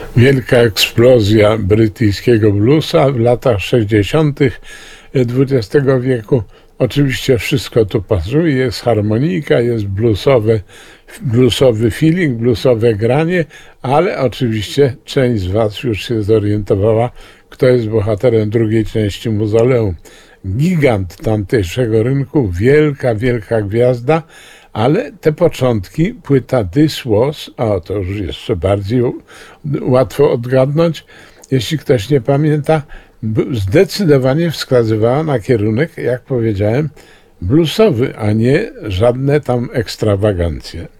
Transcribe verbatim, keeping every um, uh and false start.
Wielka eksplozja brytyjskiego bluesa w latach sześćdziesiątych dwudziestego wieku. Oczywiście wszystko tu pasuje, jest harmonika, jest bluesowy, bluesowy feeling, bluesowe granie, ale oczywiście część z Was już się zorientowała, kto jest bohaterem drugiej części Mauzoleum. Gigant tamtejszego rynku, wielka, wielka gwiazda, ale te początki, płyta This Was, a to już jeszcze bardziej łatwo odgadnąć, jeśli ktoś nie pamięta, zdecydowanie wskazywała na kierunek, jak powiedziałem, bluesowy, a nie żadne tam ekstrawagancje.